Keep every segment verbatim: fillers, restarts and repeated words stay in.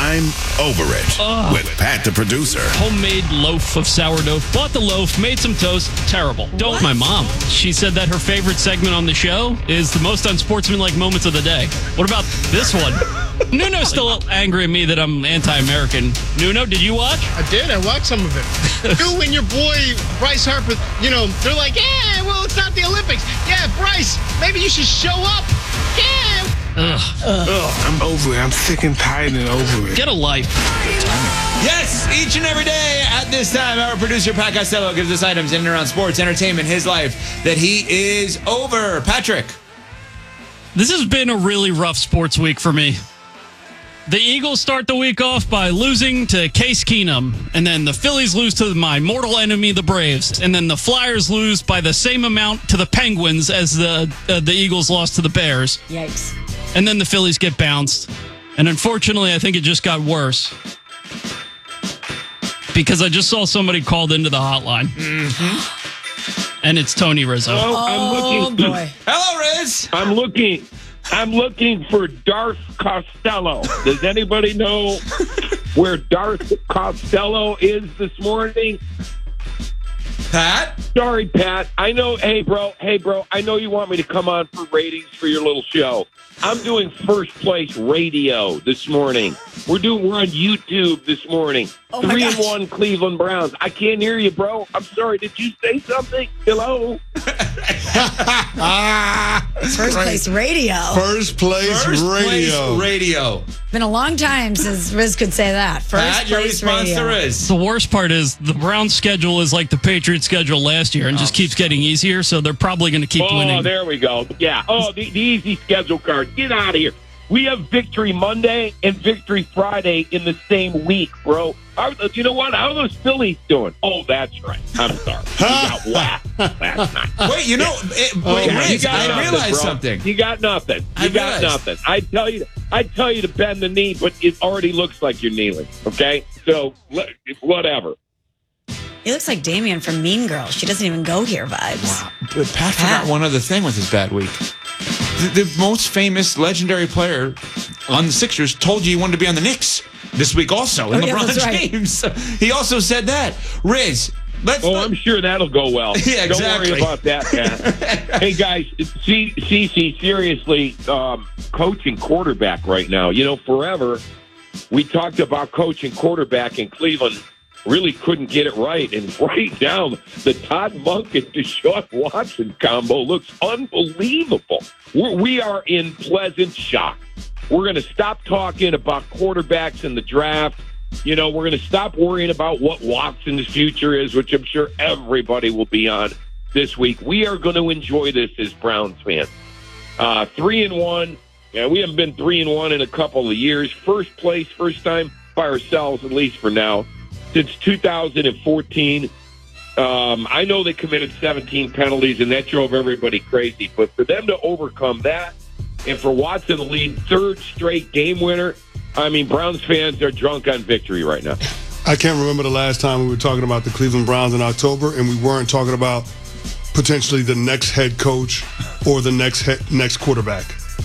I'm over it Ugh. with Pat the producer. Homemade loaf of sourdough. Bought the loaf, made some toast. Terrible. Don't. What? My mom. She said that her favorite segment on the show is the most unsportsmanlike moments of the day. What about this one? Nuno's still angry at me that I'm anti-American. Nuno, did you watch? I did. I watched some of it. You and your boy, Bryce Harper, you know, they're like, yeah, well, it's not the Olympics. Yeah, Bryce, maybe you should show up. Yeah. Ugh. Ugh, I'm over it. I'm sick and tired and over it. Get a life. Yes, each and every day at this time, our producer, Pat Costello, gives us items in and around sports, entertainment, his life, that he is over. Patrick. This has been a really rough sports week for me. The Eagles start the week off by losing to Case Keenum, and then the Phillies lose to my mortal enemy, the Braves, and then the Flyers lose by the same amount to the Penguins as the uh, the Eagles lost to the Bears. Yikes. And then the Phillies get bounced. And unfortunately, I think it just got worse. Because I just saw somebody called into the hotline. Mm-hmm. And it's Tony Rizzo. Oh, I'm Oh, looking. boy. Hello, Riz. I'm looking. I'm looking for Darth Costello. Does anybody know where Darth Costello is this morning? Pat? Sorry, Pat. I know. Hey, bro. Hey, bro. I know you want me to come on for ratings for your little show. I'm doing first place radio this morning. We're doing. We're on YouTube this morning. Oh my Three and gosh. one Cleveland Browns. I can't hear you, bro. I'm sorry. Did you say something? Hello. First place radio. First place First radio. place radio. Been a long time since Riz could say that. First Pat, your place response radio. to Riz. The worst part is the Browns' schedule is like the Patriots' schedule last year and just keeps getting easier, so they're probably going to keep Oh, winning. there we go. Yeah. Oh, the, the easy schedule card. Get out of here. We have Victory Monday and Victory Friday in the same week, bro. How, you know what? How are those Phillies doing? Oh, that's right. I'm sorry. We got whacked last night. Wait, you know, it, Oh, wait, yeah, you Riz, got I nothing, realized bro. something. You got nothing. You I got realized. nothing. I tell you, I tell you to bend the knee, but it already looks like you're kneeling. Okay, so le- whatever. He looks like Damien from Mean Girls. She doesn't even go here vibes. Wow. But Pat forgot one other thing with his bad week. The, the most famous legendary player on the Sixers told you he wanted to be on the Knicks this week also. And Oh, yeah, LeBron that's right. James. He also said that. Riz, let's... Oh, I'm sure that'll go well. Yeah, exactly. Don't worry about that, man. Hey, guys, C- Cece, seriously, um, coaching quarterback right now. You know, forever we talked about coaching quarterback in Cleveland. Really couldn't get it right. And right now, the Todd Monk and Deshaun Watson combo looks unbelievable. We're, we are in pleasant shock. We're going to stop talking about quarterbacks in the draft. You know, we're going to stop worrying about what Watson's future is, which I'm sure everybody will be on this week. We are going to enjoy this as Browns fans. Uh, three and one. Yeah, we haven't been three and one in a couple of years. First place, first time by ourselves, at least for now, since two thousand fourteen. Um, I know they committed seventeen penalties, and that drove everybody crazy. But for them to overcome that, and for Watson to lead third straight game winner, I mean, Browns fans are drunk on victory right now. I can't remember the last time we were talking about the Cleveland Browns in October, and we weren't talking about potentially the next head coach or the next head, next quarterback.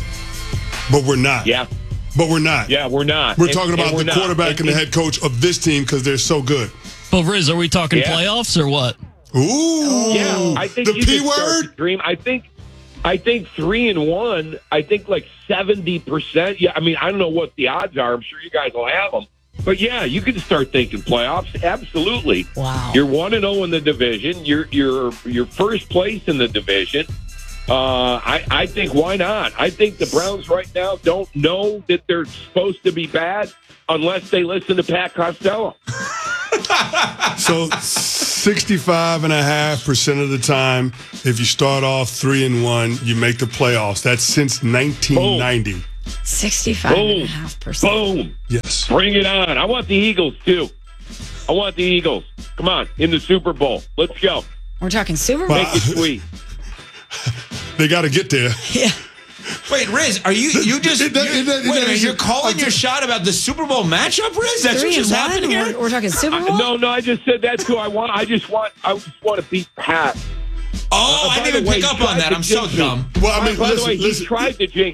But we're not. Yeah. But we're not. Yeah, we're not. We're And- talking and about we're the not. quarterback And- and the head coach of this team because they're so good. But Riz, are we talking Yeah. playoffs or what? Ooh. Yeah, I think the you P can start word? to dream. I think, I think three and one. I think like seventy percent. Yeah, I mean, I don't know what the odds are. I'm sure you guys will have them. But yeah, you can start thinking playoffs. Absolutely. Wow. You're one and zero in the division. You're you're you're first place in the division. Uh, I I think why not? I think the Browns right now don't know that they're supposed to be bad unless they listen to Pat Costello. So sixty-five and a half percent of the time, if you start off three and one, you make the playoffs. That's since nineteen ninety. sixty-five and a half percent. Boom. Yes. Bring it on. I want the Eagles, too. I want the Eagles. Come on, in the Super Bowl. Let's go. We're talking Super Bowl. Make it sweet. They got to get there. Yeah. Wait, Riz, are you you just It- it- you- it- it- wait a minute? it- You're calling I'm your just- shot about the Super Bowl matchup, Riz? That's Three what and just one? happened here. We're, we're talking Super Bowl? No, no, I just said that too. I want. I just want. I just want to beat Pat. Oh, Uh, I by didn't even the way, pick he up on tried that. to I'm so jinx me. dumb. Well, I mean, by listen, the way, listen. he tried to jinx